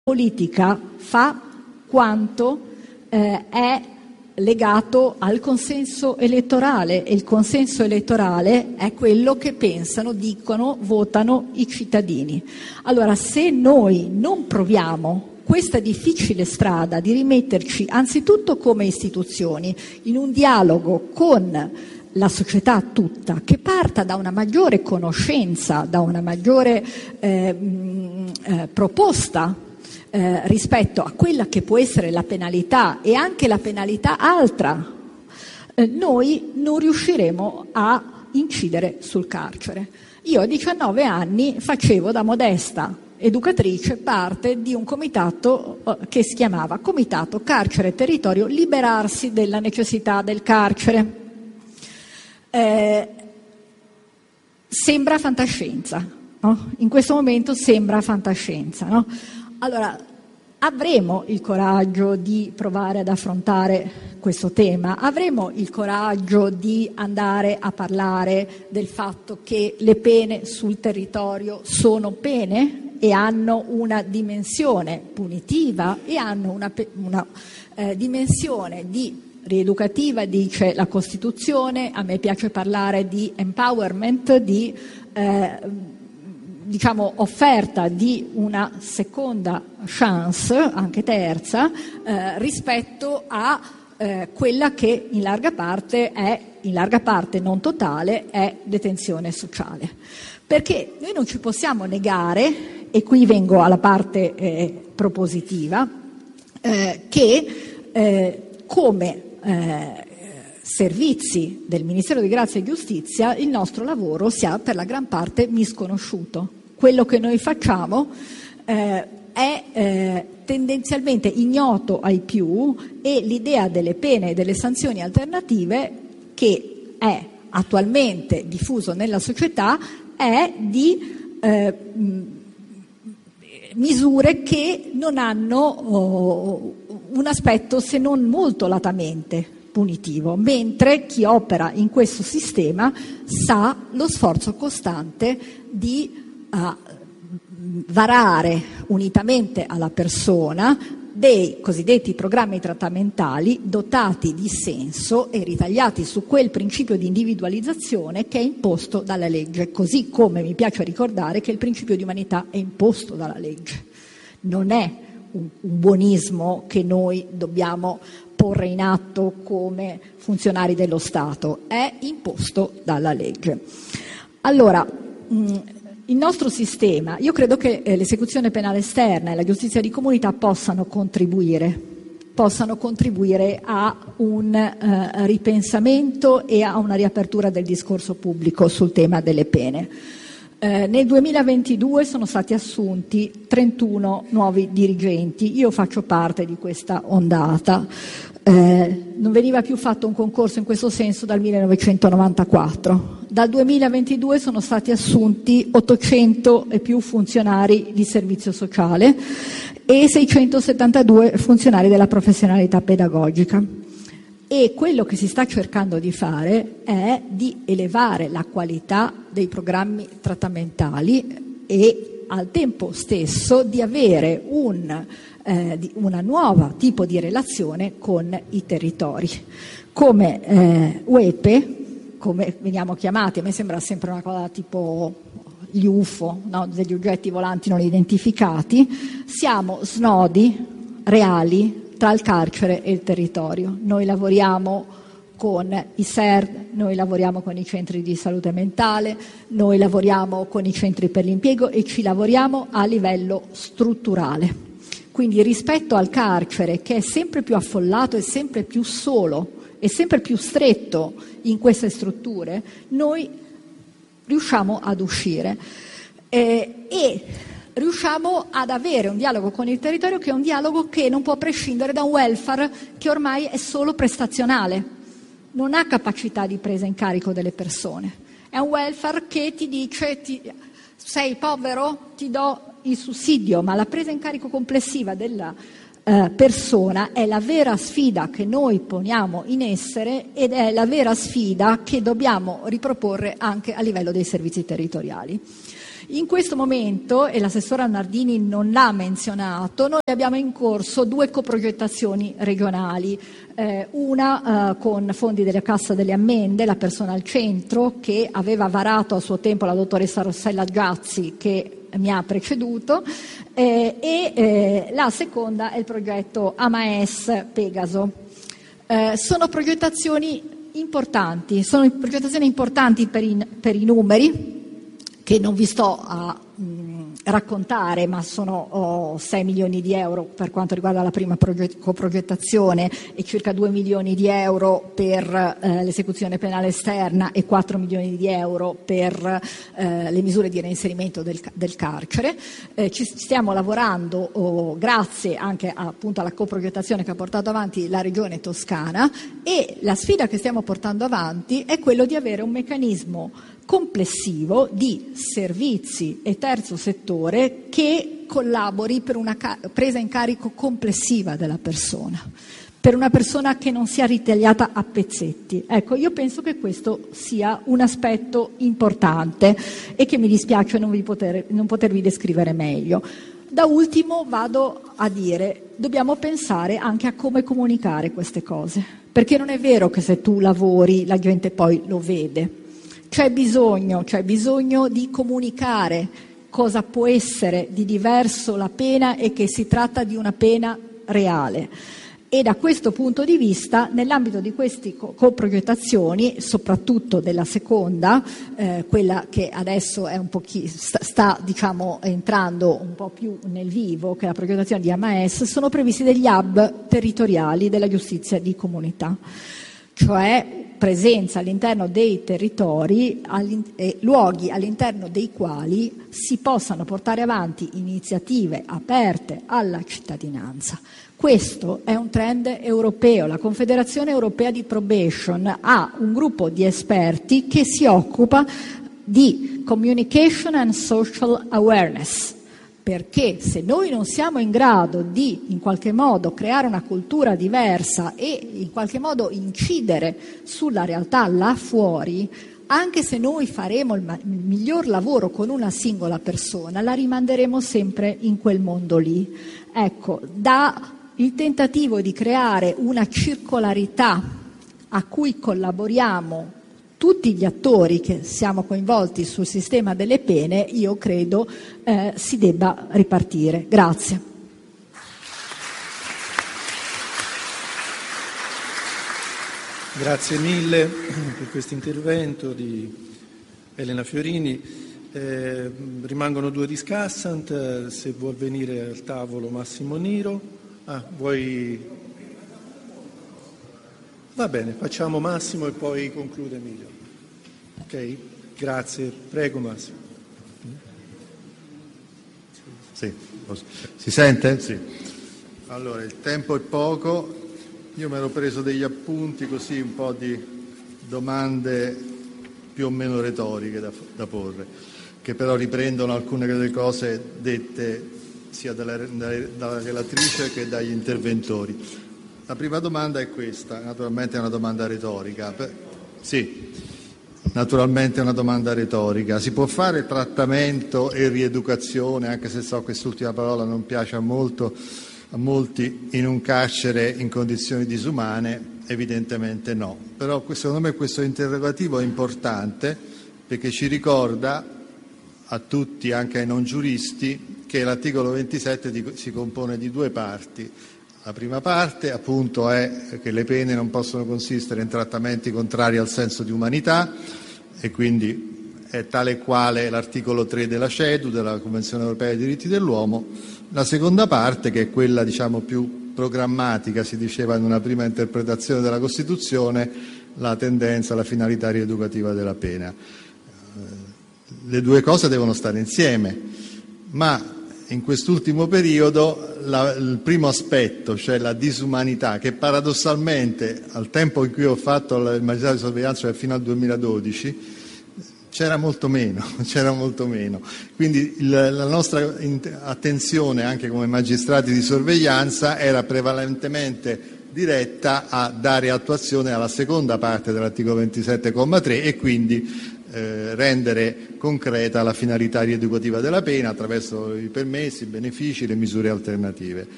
politica fa quanto è legato al consenso elettorale, e il consenso elettorale è quello che pensano, dicono, votano i cittadini. Allora, se noi non proviamo questa difficile strada di rimetterci anzitutto come istituzioni in un dialogo con la società tutta, che parta da una maggiore conoscenza, da una maggiore proposta rispetto a quella che può essere la penalità e anche la penalità altra, noi non riusciremo a incidere sul carcere. Io a 19 anni facevo da modesta educatrice parte di un comitato che si chiamava Comitato Carcere e Territorio Liberarsi della necessità del carcere. Sembra fantascienza, no? In questo momento sembra fantascienza, no? Allora, avremo il coraggio di provare ad affrontare questo tema? Avremo il coraggio di andare a parlare del fatto che le pene sul territorio sono pene e hanno una dimensione punitiva e hanno una dimensione di rieducativa, dice la Costituzione. A me piace parlare di empowerment, di offerta di una seconda chance, anche terza, rispetto a quella che in larga parte non totale, è detenzione sociale. Perché noi non ci possiamo negare, e qui vengo alla parte propositiva, che come servizi del Ministero di Grazia e Giustizia il nostro lavoro sia per la gran parte misconosciuto. Quello che noi facciamo è tendenzialmente ignoto ai più, e l'idea delle pene e delle sanzioni alternative, che è attualmente diffuso nella società, è di misure che non hanno un aspetto se non molto latamente punitivo, mentre chi opera in questo sistema sa lo sforzo costante di varare unitamente alla persona dei cosiddetti programmi trattamentali dotati di senso e ritagliati su quel principio di individualizzazione che è imposto dalla legge, così come mi piace ricordare che il principio di umanità è imposto dalla legge. Non è un buonismo che noi dobbiamo porre in atto come funzionari dello Stato, è imposto dalla legge. Allora, il nostro sistema, io credo che l'esecuzione penale esterna e la giustizia di comunità possano contribuire a un ripensamento e a una riapertura del discorso pubblico sul tema delle pene. Nel 2022 sono stati assunti 31 nuovi dirigenti, io faccio parte di questa ondata. Non veniva più fatto un concorso in questo senso dal 1994. Dal 2022 sono stati assunti 800 e più funzionari di servizio sociale e 672 funzionari della professionalità pedagogica. E quello che si sta cercando di fare è di elevare la qualità dei programmi trattamentali e al tempo stesso di avere una nuova tipo di relazione con i territori. Come UEPE, come veniamo chiamati, a me sembra sempre una cosa tipo gli UFO, no? Degli oggetti volanti non identificati, siamo snodi reali tra il carcere e il territorio. Noi lavoriamo con i SER, noi lavoriamo con i centri di salute mentale, noi lavoriamo con i centri per l'impiego e ci lavoriamo a livello strutturale. Quindi rispetto al carcere, che è sempre più affollato e sempre più solo e sempre più stretto in queste strutture, noi riusciamo ad uscire e riusciamo ad avere un dialogo con il territorio che è un dialogo che non può prescindere da un welfare che ormai è solo prestazionale, non ha capacità di presa in carico delle persone. È un welfare che ti dice sei povero, ti do il sussidio, ma la presa in carico complessiva della persona è la vera sfida che noi poniamo in essere ed è la vera sfida che dobbiamo riproporre anche a livello dei servizi territoriali. In questo momento, e l'assessora Nardini non l'ha menzionato, noi abbiamo in corso 2 coprogettazioni regionali, una con fondi della Cassa delle Ammende, la persona al centro, che aveva varato a suo tempo la dottoressa Rossella Giazzi, che mi ha preceduto, e la seconda è il progetto AMAES Pegaso. Sono progettazioni importanti per i numeri, che non vi sto a raccontare, ma sono 6 milioni di euro per quanto riguarda la prima coprogettazione e circa 2 milioni di euro per l'esecuzione penale esterna e 4 milioni di euro per le misure di reinserimento del carcere. Ci stiamo lavorando grazie anche appunto alla coprogettazione che ha portato avanti la Regione Toscana, e la sfida che stiamo portando avanti è quello di avere un meccanismo complessivo di servizi e terzo settore che collabori per una presa in carico complessiva della persona, per una persona che non sia ritagliata a pezzetti. Ecco, io penso che questo sia un aspetto importante e che mi dispiace non potervi descrivere meglio. Da ultimo vado a dire, dobbiamo pensare anche a come comunicare queste cose, perché non è vero che se tu lavori la gente poi lo vede. C'è bisogno di comunicare cosa può essere di diverso la pena e che si tratta di una pena reale. E da questo punto di vista, nell'ambito di queste coprogettazioni, soprattutto della seconda, quella che adesso è sta diciamo entrando un po' più nel vivo, che è la progettazione di AMAES, sono previsti degli hub territoriali della giustizia di comunità, cioè presenza all'interno dei territori, luoghi all'interno dei quali si possano portare avanti iniziative aperte alla cittadinanza. Questo è un trend europeo. La Confederazione Europea di Probation ha un gruppo di esperti che si occupa di communication and social awareness, perché se noi non siamo in grado di in qualche modo creare una cultura diversa e in qualche modo incidere sulla realtà là fuori, anche se noi faremo il miglior lavoro con una singola persona, la rimanderemo sempre in quel mondo lì. Ecco, il tentativo di creare una circolarità a cui collaboriamo tutti gli attori che siamo coinvolti sul sistema delle pene, io credo si debba ripartire. Grazie. Grazie mille per questo intervento di Elena Fiorini. Rimangono 2 discussant, se vuol venire al tavolo Massimo Niro. Vuoi? Va bene, facciamo Massimo e poi conclude Emilio. Ok? Grazie. Prego Massimo. Sì. Si sente? Sì. Allora, il tempo è poco. Io mi ero preso degli appunti, così un po' di domande più o meno retoriche da porre, che però riprendono alcune delle cose dette sia dalla relatrice che dagli interventori. La prima domanda è questa, naturalmente è una domanda retorica. Sì, naturalmente è una domanda retorica. Si può fare trattamento e rieducazione, anche se so che quest'ultima parola non piace a molti, in un carcere in condizioni disumane? Evidentemente no. Però secondo me questo interrogativo è importante, perché ci ricorda a tutti, anche ai non giuristi, che l'articolo 27 si compone di 2 parti. La prima parte appunto è che le pene non possono consistere in trattamenti contrari al senso di umanità, e quindi è tale quale l'articolo 3 della CEDU, della Convenzione Europea dei Diritti dell'Uomo. La seconda parte, che è quella diciamo più programmatica, si diceva in una prima interpretazione della Costituzione, la tendenza, la finalità rieducativa della pena. Le 2 cose devono stare insieme, ma in quest'ultimo periodo il primo aspetto, cioè la disumanità, che paradossalmente al tempo in cui ho fatto il magistrato di sorveglianza, cioè fino al 2012, c'era molto meno. Quindi la nostra attenzione anche come magistrati di sorveglianza era prevalentemente diretta a dare attuazione alla seconda parte dell'articolo 27,3 e quindi rendere concreta la finalità rieducativa della pena attraverso i permessi, i benefici, le misure alternative.